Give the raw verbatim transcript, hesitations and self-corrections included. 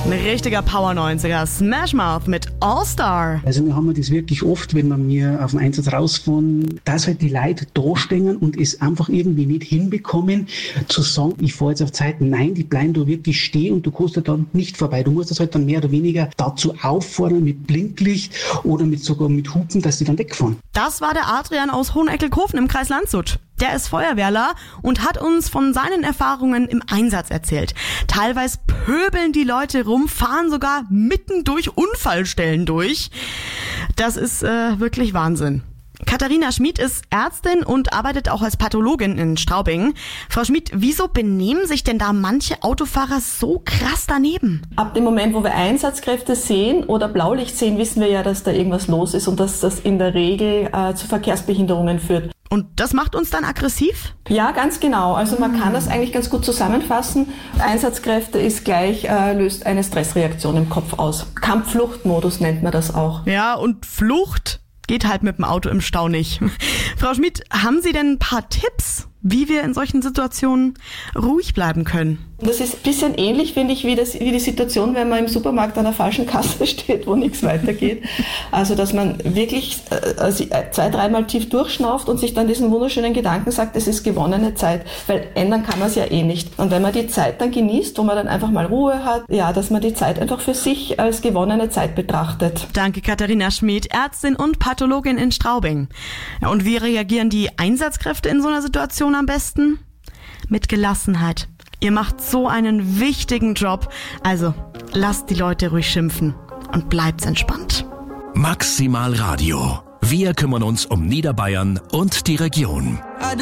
Ein richtiger Power-neunziger. Smash Mouth mit All-Star. Also wir haben das wirklich oft, wenn wir mir auf den Einsatz rausfahren, dass halt die Leute da stehen und es einfach irgendwie nicht hinbekommen, zu sagen, ich fahre jetzt auf Zeit. Nein, die bleiben da wirklich stehen und du kommst da dann nicht vorbei. Du musst das halt dann mehr oder weniger dazu auffordern mit Blinklicht oder mit sogar mit Hupen, dass sie dann wegfahren. Das war der Adrian aus Hoheneckelkofen im Kreis Landshut. Der ist Feuerwehrler und hat uns von seinen Erfahrungen im Einsatz erzählt. Teilweise pöbeln die Leute rum, fahren sogar mitten durch Unfallstellen durch. Das ist äh, wirklich Wahnsinn. Katharina Schmid ist Ärztin und arbeitet auch als Pathologin in Straubing. Frau Schmid, wieso benehmen sich denn da manche Autofahrer so krass daneben? Ab dem Moment, wo wir Einsatzkräfte sehen oder Blaulicht sehen, wissen wir ja, dass da irgendwas los ist und dass das in der Regel äh, zu Verkehrsbehinderungen führt. Und das macht uns dann aggressiv? Ja, ganz genau. Also man kann das eigentlich ganz gut zusammenfassen. Einsatzkräfte ist gleich, äh, löst eine Stressreaktion im Kopf aus. Kampf-Flucht-Modus nennt man das auch. Ja, und Flucht geht halt mit dem Auto im Stau nicht. Frau Schmid, haben Sie denn ein paar Tipps, wie wir in solchen Situationen ruhig bleiben können? Das ist ein bisschen ähnlich, finde ich, wie, das, wie die Situation, wenn man im Supermarkt an der falschen Kasse steht, wo nichts weitergeht. Also, dass man wirklich äh, zwei, dreimal tief durchschnauft und sich dann diesen wunderschönen Gedanken sagt, es ist gewonnene Zeit, weil ändern kann man es ja eh nicht. Und wenn man die Zeit dann genießt, wo man dann einfach mal Ruhe hat, ja, dass man die Zeit einfach für sich als gewonnene Zeit betrachtet. Danke, Katharina Schmid, Ärztin und Pathologin in Straubing. Ja, und wie reagieren die Einsatzkräfte in so einer Situation am besten? Mit Gelassenheit. Ihr macht so einen wichtigen Job. Also, lasst die Leute ruhig schimpfen und bleibt entspannt. Maximal Radio. Wir kümmern uns um Niederbayern und die Region.